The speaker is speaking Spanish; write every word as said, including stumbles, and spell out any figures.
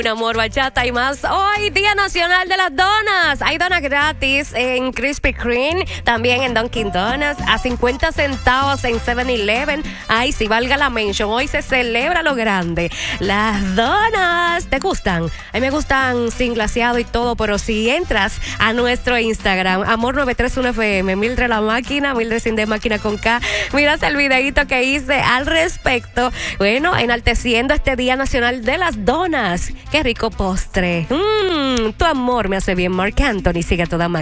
Un amor, bachata y más. Hoy, Día Nacional de las Donas. Hay donas gratis en Krispy Kreme, también en Dunkin' Donuts, a cincuenta centavos en seven eleven. Ay, si valga la mention, hoy se celebra lo grande. Las donas, ¿te gustan? A mí me gustan sin glaseado y todo, pero si entras a nuestro Instagram, Amor nueve tres uno F M, Mildred la máquina, Mildred sin de máquina con K, miras el videito que hice al respecto. Bueno, enalteciendo este Día Nacional de las Donas. Qué rico postre. Mmm, tu amor me hace bien, Marc Anthony. Sigue a toda máquina.